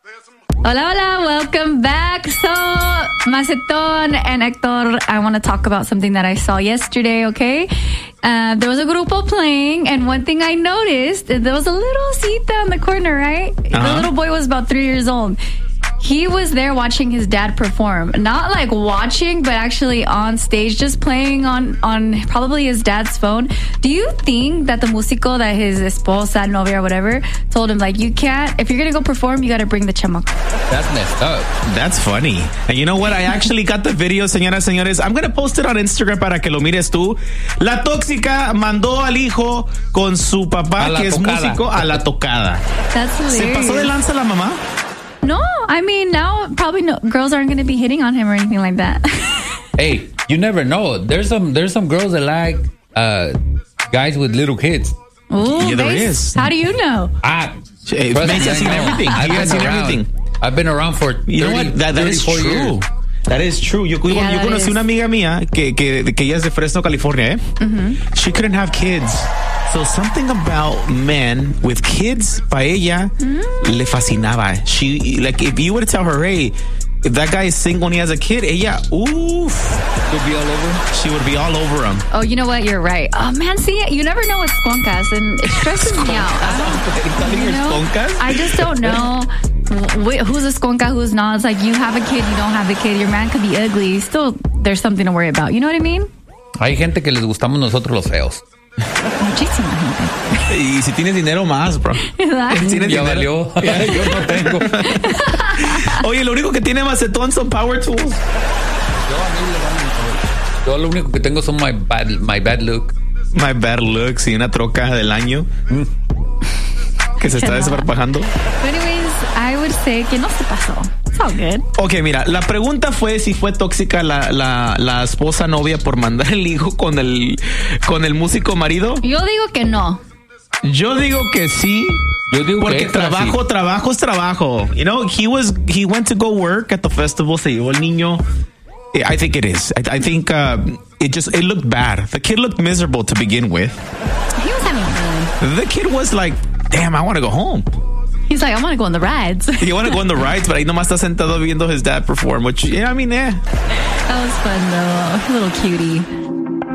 Hola, hola, welcome back. So, Maceton and Hector, I want to talk about something that I saw yesterday, okay? There was a grupo playing, and one thing I noticed, there was a little Cita in the corner, right? The little boy was about 3 years old. He was there watching his dad perform. Not like watching, but actually on stage, just playing on probably his dad's phone. Do you think that the músico, that his esposa, novia, or whatever, told him, like, you can't, if you're going to go perform, you got to bring the chamaco? That's messed up. That's funny. And you know what? I actually got the video, señoras, señores. I'm going to post it on Instagram para que lo mires tú. La tóxica mandó al hijo con su papá, que es músico, a la tocada. That's hilarious. ¿Se pasó de lanza la mamá? No, I mean, now probably girls aren't going to be hitting on him or anything like that. Hey, you never know. There's some girls that like guys with little kids. Ooh, Yeah, there is. How do you know? Mace has seen everything. He has seen everything. I've been around for 30, You know what? That is 34 true. years. That is true. Yo conocí una amiga mía que ella es de Fresno, California. She couldn't have kids. So something about men with kids, pa ella, le fascinaba. She, like, if you were to tell her, hey, if that guy is single and he has a kid, ella, oof. Would be all over? She would be all over him. Oh, you know what? You're right. Oh, man, see, you never know with squoncas, and it stresses me out. I just don't know who's a squonca, who's not. It's like you have a kid, you don't have a kid. Your man could be ugly. Still, there's something to worry about. You know what I mean? Hay gente que les gustamos nosotros los feos. Muchísima gente. Y si tienes dinero, más, bro. ¿Tienes Ya dinero? valió. Yo no tengo. Oye, lo único que tiene Macetón son power tools. Yo lo único que tengo son my bad look. My bad looks y una troca del año que se está desparpajando. But anyways, I would say que no se pasó. It's all good. Ok, mira, la pregunta fue si fue tóxica la esposa novia por mandar el hijo con el músico marido. Yo digo que no. Yo digo que sí. Yo digo porque que trabajo es trabajo. You know, he went to go work at the festival, se llevó el niño. I think it is. I think it looked bad. The kid looked miserable to begin with. He was having fun. The kid was like, damn, I want to go home. He's like, I want to go on the rides. You want to go on the rides, but ahí nomás está sentado viendo his dad perform, which, yeah, I mean, That was fun, though. A little cutie.